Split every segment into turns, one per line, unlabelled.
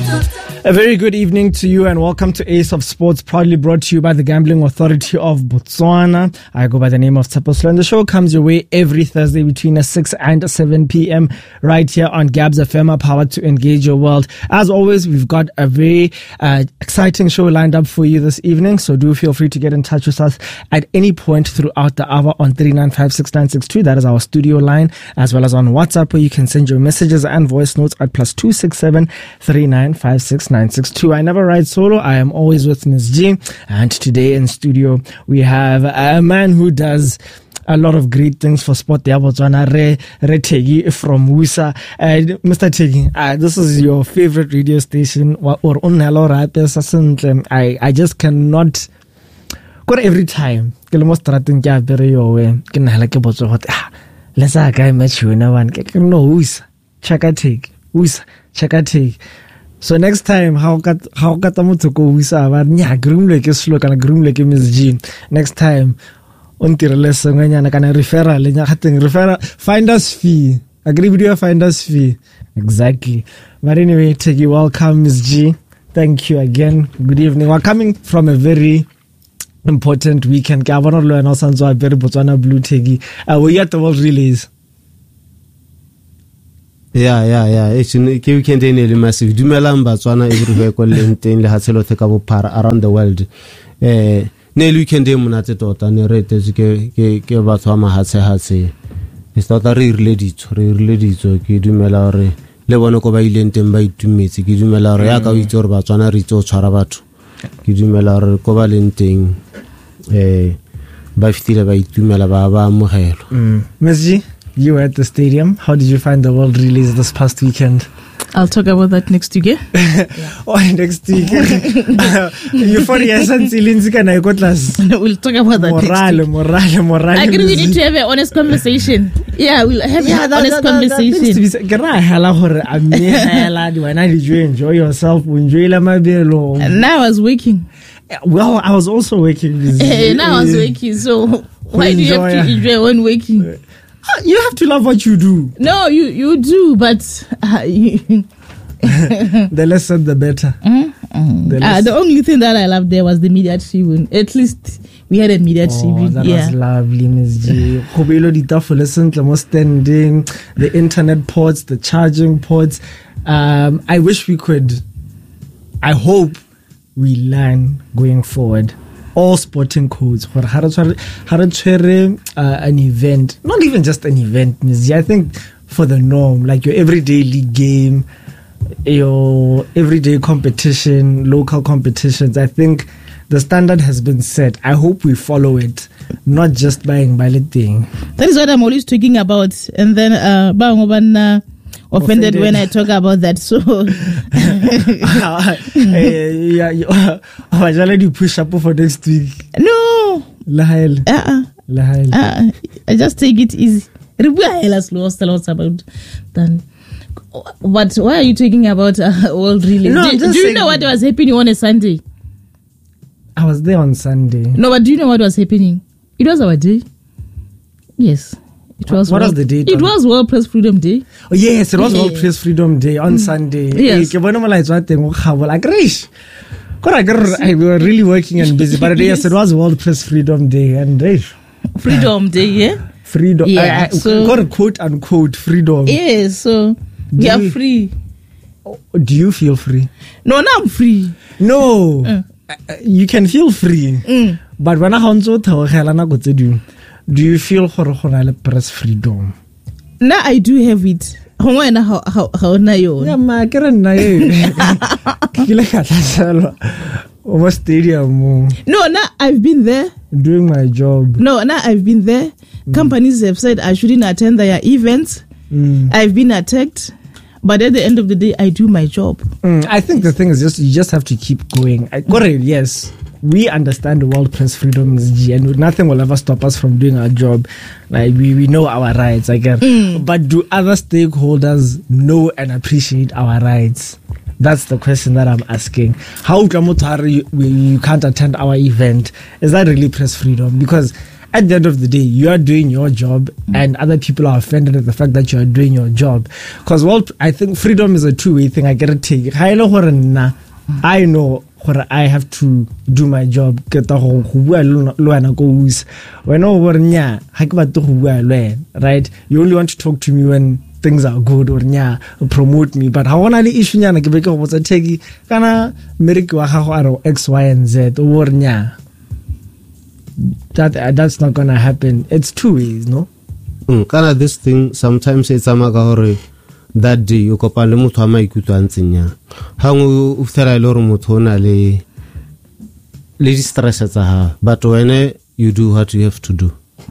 A very good evening to you and welcome to Ace of Sports, proudly brought to you by the Gambling Authority of Botswana. I go by the name of Tseposlo, and the show comes your way every Thursday between 6 and 7 p.m. right here on Gabs FM, powered to engage your world. As always, we've got a very exciting show lined up for you this evening, so do feel free to get in touch with us at any point throughout the hour on 3956962. That is our studio line, as well as on WhatsApp, where you can send your messages and voice notes at +267 3956962. I never ride solo. I am always with Ms. G. And today in studio, we have a man who does a lot of great things for sport. Botswana, Re Tegi from WUSA. Mr. Tegi, this is your favorite radio station. I just cannot. Every time, let's guy match you no one. Check a take. So next time, how got to go with groom like a slow and groom like a Miss G. Next time, until lesson when you can referral finder's fee. Agree with your finder's fee. Exactly. But anyway, take you welcome, Miss G. Thank you again. Good evening. We're coming from a very important weekend. Botswana Blue Tegi. We're at the World Relays.
Yeah. It's weekend in massive. Dumelang Botswana everywhere calling le hatselo theka bophara around the world. Ne weekend e monate tota ne re tse ke batho ba mahatse. It's tota re leditso ke dumela hore le bona go ba ileng teng ba itumetse ke dumela hore ya ka o itse hore Botswana re itse o tshwara batho. Ke dumela hore go ba leng teng ba fitile ba itumela ba amogelo.
Ms. G, you were at the stadium. How did you find the World Relays this past weekend?
I'll talk about that next week.
Oh, next week. Euphoria and Silinzika na class.
We'll talk about that next week. Morale. I agree, we need to have an honest conversation. Yeah, we'll have an honest conversation.
Did you enjoy yourself?
Now I was working.
Well, I was also working.
Now I was working, so why do you have to enjoy when working?
You have to love what you do.
No, you do, but
the less said, the better.
The only thing that I loved there was the media tribune. At least we had a media tribune.
That was lovely, Ms. G. Standing, the internet ports, the charging ports. I wish we could. I hope we learn going forward all sporting codes for an event, not even just an event, Ms. G. I think for the norm, like your everyday league game, your everyday competition, local competitions. I think the standard has been set. I hope we follow it, not just buying balloting.
That is what I'm always talking about. And then offended when I talk about that. So
I already push up for next week.
No.
Lahel.
I just take it easy. But why are you talking about World Relays?
No,
do you know what was happening on a Sunday?
I was there on Sunday.
No, but do you know what was happening? It was our day. Yes. It was
what was the date?
It was World Press Freedom Day.
Oh yes, it was World Press Freedom Day on Sunday.
Yes.
We were really working and busy, but yes, it was World Press Freedom Day and
Freedom Day, yeah.
Freedom.
Yeah.
So got a quote unquote freedom.
Yes. So we are free.
Do you feel free?
No, now I'm free.
No. You can feel free. But when I do you feel press freedom?
Now I do have it.
Stadium.
No, now I've been there.
Doing my job.
No, now I've been there. Companies have said I shouldn't attend their events. I've been attacked. But at the end of the day, I do my job.
I think the thing is you just have to keep going. Yes, we understand the World Press Freedom is G, and nothing will ever stop us from doing our job. Like we know our rights, I guess. But do other stakeholders know and appreciate our rights? That's the question that I'm asking. How you can't attend our event? Is that really press freedom? Because at the end of the day, you are doing your job, and other people are offended at the fact that you are doing your job. Because, well, I think freedom is a two-way thing. I get to take it. I know I have to do my job. Right? You only want to talk to me when things are good or promote me. But how wanna issue was a tegi kana America X, Y, and Z or that's not gonna happen. It's two ways, no?
Kana this thing sometimes it's amagahore. That day you kopane le motho a maikutlo a ntseng yang ha ngwe o fela ile re motho ona le stress tsa ha, but when you do what you have to do.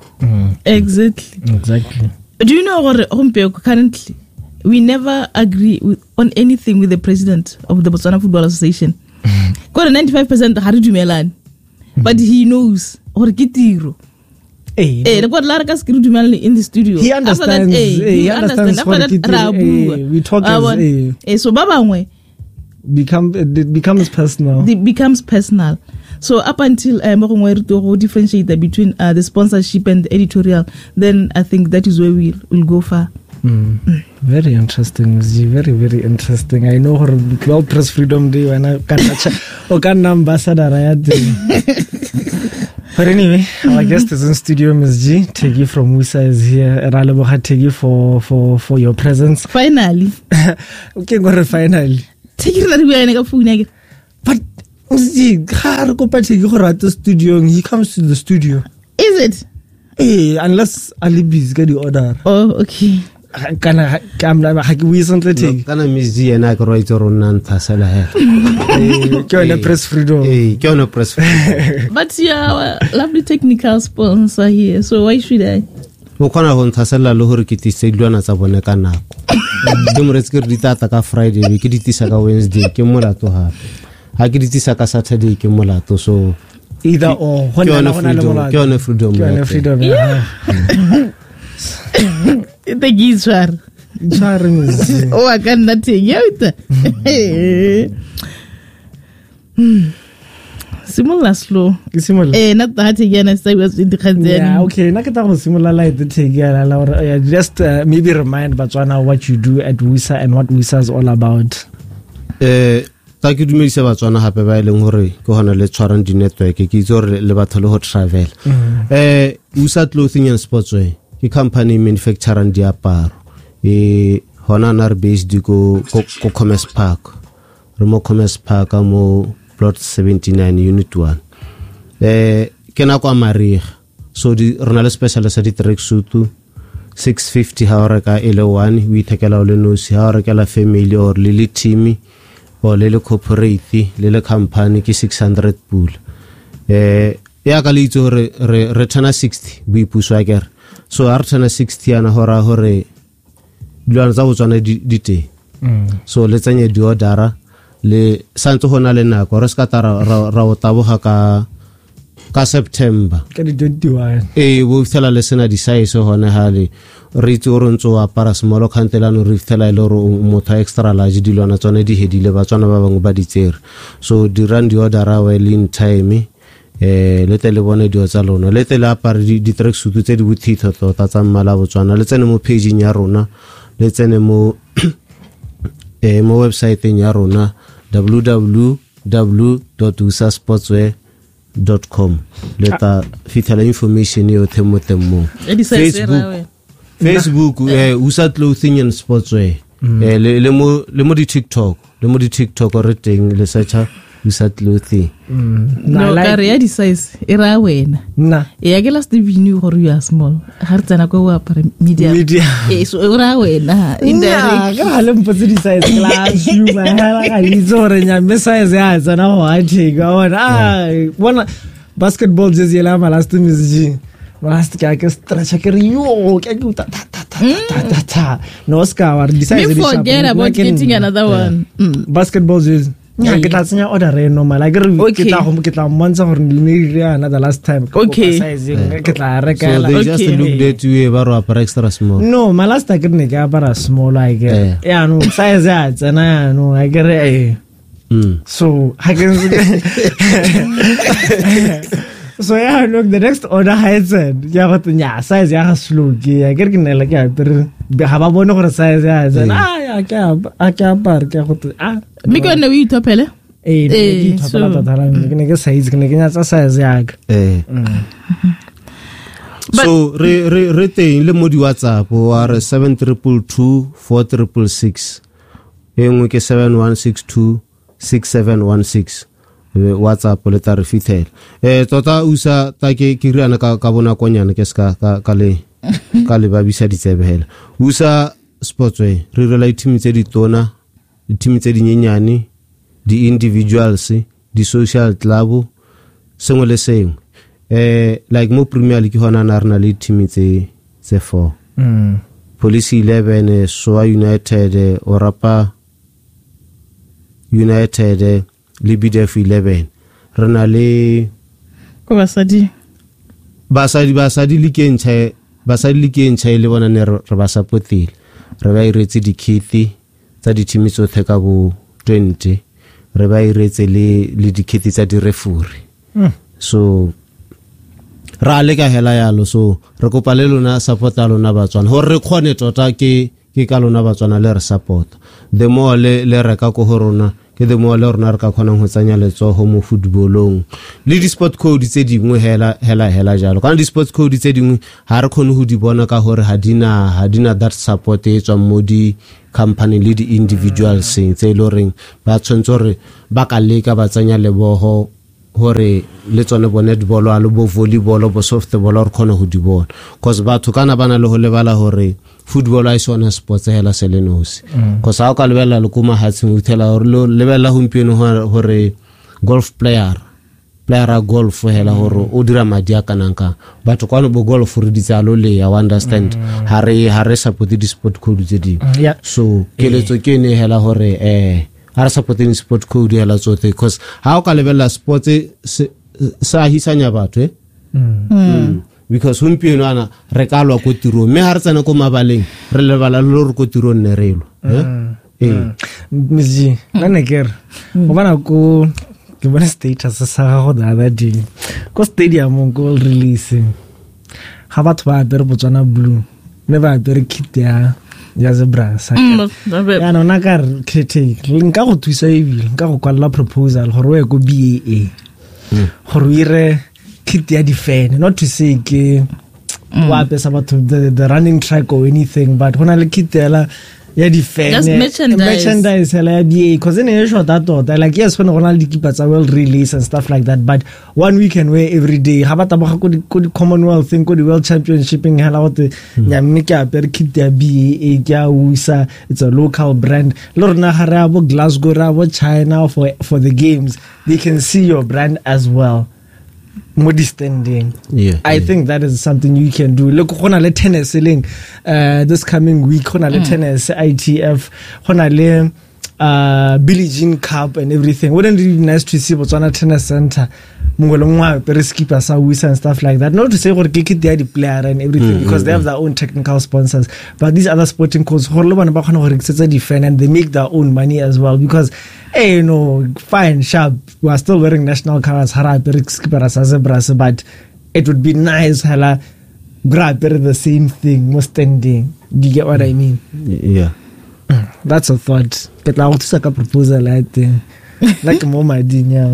Exactly. Do you know what currently we never agree on anything with the president of the Botswana Football Association? Got 95% Hari Dumelan, but he knows or kitiro. In the studio.
He understands. He understands what we talk as
so Baba
it becomes personal.
It becomes personal. So up until to differentiate between the sponsorship and the editorial, then I think that is where we'll go far.
Very interesting, very, very interesting. I know her well press freedom day when I can ambassador. But anyway, our guest is in studio, Ms. G. Tegi from WISA is here. Raloboha Tegi for your presence.
Finally.
Okay, go finally.
Tegi
but Ms. G, the studio. He comes to the studio.
Is it?
Hey, unless Alibis get the order.
Oh, okay.
Can I recently take?
Can I miss you and I can write your own Tasala?
Press freedom.
Press freedom.
But you are a lovely technical sponsor here, so why should I?
Okana hon Tasala Lohurkiti Segluana Sabonekana. Dumresker Ditaka Friday, we could Tisaka Wednesday, Kimura to her. I get Tisaka Saturday, Kimula to so.
Either or.
Kiona freedom.
Yeah. The Gizar. Oh, I cannot take you out. Similar slow.
Similar.
Not that again, as I was in the
yeah, okay. Nakata was similar like the take. Just maybe remind Botswana what you do at WISA and what WISA is all about.
Thank you to me, Batswana happy by Lungori, Kohana le Charan di network, Kizor le Batalo travel. WISA Clothing and Sportswear. The company manufacturing diaparo honanar based go Commerce Park Remo Commerce Park mo plot 79 unit 1 kena kwa Maria so di rena specialist di track suit 650 ha ora ka L1 we tekela le nosi ha ora ka la family or lili team or le corporate le company ki 600 pool ya ka le itso re return 60 we puswa ker. So artana 60 ana hora hore dilwana tsa Botswana dite so let's say di order le santse hona le nako re ska tara ra o taboga ka September
ka di 21
wo fela le sena di size hona hale re tsorontsho wa para small kantelano re fela ile ro motho extra large dilwana tsone di hedile Batswana ba bangwe ba di tsere so di run di order well in time lete le bone dio tsa lona lete le apare di track suit tse di buthitho tota tsa mmala Botswana le tsene mo page ya rona le tsene mo mo website ya rona www.usasportswear.com leta fitala information yo temo Facebook USA Clothing and Sportswear le mo di TikTok re teng le searcha USA Clothing.
No, career the size era wena.
Na.
E ke last video gore you are small. Ha tsana go wa para media. So era wena indirect.
Ga le mpotse di size class you ba ga itso re nya me size ya tsana ho a thega wona bona basketball jersey la ma last music. Last ka ke stretch ke yo ke ta no ska war di size
di forget about getting another one.
Basketball jersey. Yeah, get that senior order normal. I get that months or the last time.
Okay.
So they just looked at you about extra small.
No, my last I get about small. I get yeah, no size that, and I know I get so I can So yeah, look, the next order has said, yeah, but yeah, size ya slow ke. I get ke nela ke apere. Ha ba bone gore size ya said, ya ke apar ke go ah.
Me go na we topele.
Ke thapela tala ke ke size ke nya tsa size ya ka.
So re teng le mo di WhatsApp wa re 722 4666 engwe ke 71626716 WhatsApp le ta re fitlhela tota usa ta ke riana ka bona konyana ke ska ka le ba bisa ditsebe hela usa sportsway re rela team tse di tona team tse di nyenyane di individuals di social club sengwe le sengwe like mo Premier League hona na rena le team tse 4 Police 11 Soa United Orapa United Libidef 11 rena le
ko basadi
likentsha le bona ne re ba supportile re ba iretse dikhithi tsa di team tsotlhe ka bo 20 re ba iretse le dikhithi tsa di referee so ra le ka hela yalo so re kopa le lona support a lona batswana hore re khone tota ke ka lona batswana le re support the more le reka ko horona ke the more le rona re ka khona go tsanya letsogo mo footballong le di sport code tse dingwe hela jalo kana di sport code tse dingwe ha re khone go di bona ka hore ha dina that support e tswa mo di company le di individuals tse loreng ba tshwantse re ba ka leka ba tsanya lebogo hore le tsone bo netball a le bo volleyball bo softball or khona go di bona cause batho kana bana le go lebala hore football is one sports hela selenosi cause ha o ka lebela le kuma hatsing o thela hore le lebela gompieno hore golf player a golf hela hore o dira madi a kananka batho kwana bo golf re ditsalo le ya understand ha re support di sport code tse di so keletso ke ne hela hore ara supporting sport code hela tsote because ha o ka lebela sports sa hisanya batho because humpieno ana re ka lwa ko tiro me ha re tsena ko mabaleng re lebala le re ko tiro nne relo
mzi nna ke o bana ko ke bona status sa go da di ko stadium go release ha batho ba bere Botswana blue ne ba bere kit ya zebra sa ya no na ka critic nka go thusa ebile nka go kwala proposal gore we go BAA gore ire kit ya defend not to say ke wa pesa batho the running track or anything but hona le kit ya defend merchandise hela ya BAA cause in a short that like yes when hona le dikipa tsa well release and stuff like that but one week and wear every day ha bata ba go di Commonwealth thing go di World Championshiping hela what nyame ke a per kit ya BAA ke a usa it's a local brand lorna hara bo Glasgow ra bo China for the games they can see your brand as well more standing. I think that is something you can do. Look, hona le tennis selling this coming week. Hona le tennis ITF. Hona le Billie Jean Cup and everything. Wouldn't it be nice to see Botswana Tennis Center mongolongwa pereskipa sa wisa and stuff like that? Not to say gore ke the player and everything because they have their own technical sponsors, but these other sporting codes gore le bana ba khona gore tsetsa defend and they make their own money as well because hey, fine, sharp. We are still wearing national colors, but it would be nice, hella, grab the same thing, more standing. Do you get what I mean?
Yeah.
That's a thought. Get out to a proposal, I think. Like a mama did,
not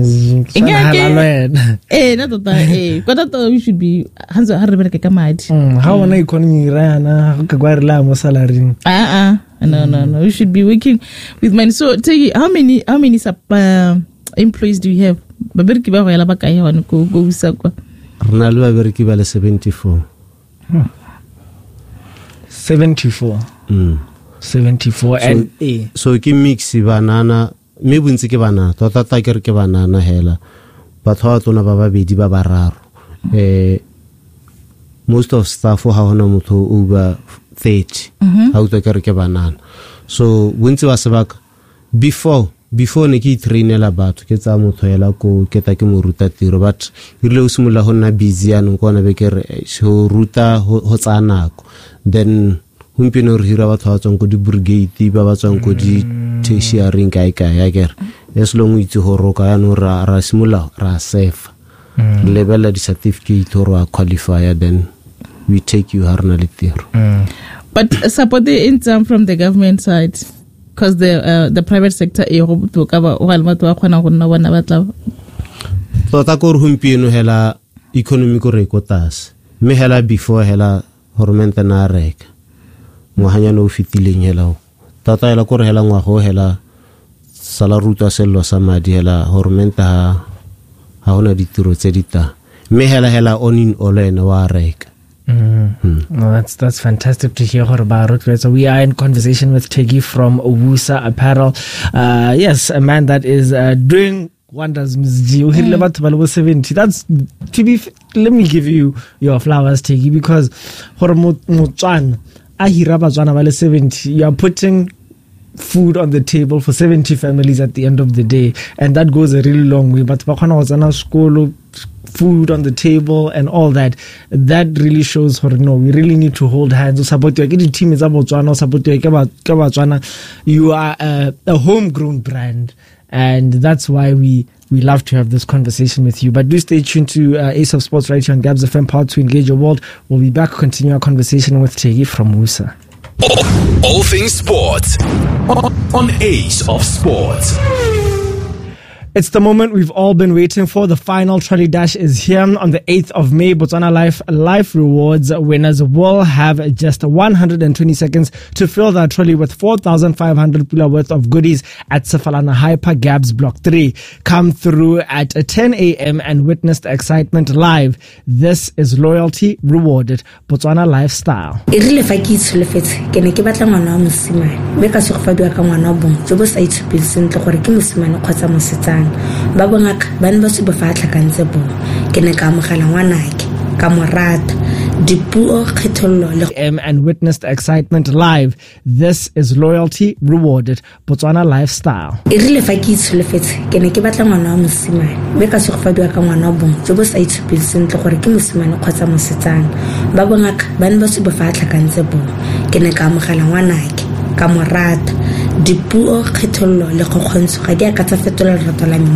we should be hands on
how an economy ran a salary.
No. We should be working with money. So tell you how many employees do you have? Baberki ba ya ba kai wana go usa kwa.
Rena le baberki ba le 74.
74. 74 and
so ke mix banana me bontse ke banana tota ke re ke banana hela batho ba tsona ba babedi ba bararo most of staff ha hona motho over 30 ha o tsaka re ke banana so bontse ba sebaka before ne ke trainela batho ke tsa motho hela ko ke ta ke mo ruta tiro but ile o simola go nna busy ano go na be ke re so ruta ho tsana ko then humpino re hira batho ba tsong ko di brigade ba tsong ko di tertiary kai ya ke as long itse go roka ya no ra simola ra safe level di certificate or qualifier, then we take you harnally there.
But support in some from the government side, because the private sector to cover
tota ko humpieno hela economic rekotas me hela before hela hormente na reka mo hanya no fitileng hela tota hela ko hela ngwa go hela sala ruta sello sa madi hela hormente ha ona ditiro tse dita me hela on in olena wa reka.
Well, that's fantastic to hear. So we are in conversation with Tegi from Wusa Apparel. Yes, a man that is doing wonders. That's 70. That's to be. Let me give you your flowers, Tegi, because ahira 70. You are putting food on the table for 70 families at the end of the day, and that goes a really long way. But school, food on the table and all that really shows we really need to hold hands. Support your team is about support your you are a homegrown brand, and that's why we love to have this conversation with you. But do stay tuned to Ace of Sports right here on Gabs FM, powered to engage your world. We'll be back, continue our conversation with Tegi from Wusa.
All things sports on Ace of Sports.
It's the moment we've all been waiting for. The final trolley dash is here on the 8th of May. Botswana Life Rewards winners will have just 120 seconds to fill their trolley with 4,500 pula worth of goodies at Sefalana Hyper Gabs Block 3. Come through at 10 a.m. and witness the excitement live. This is loyalty rewarded. Botswana Lifestyle.
ba bongaka ba ne ba se bofatla ka ntse bo ke ne ka amogela ngwanake ka morata dipuo kgethollo
and witness the excitement live. This is loyalty rewarded. Botswana Lifestyle.
Irile fa ke itshulefetse ke ne ke batla ngwana wa mosimane mme ka se go fadiwa ka ngwana wa bong jo bo sa itshupile sentle gore ke mosimane kgotsa mosetsana ba bongaka ba ne ba se bofatla ka ntse bo ke ne ka amogela ngwanake ka morata dipuo kgethollo le go kgontsha ga di a ka tsa fetola lerato la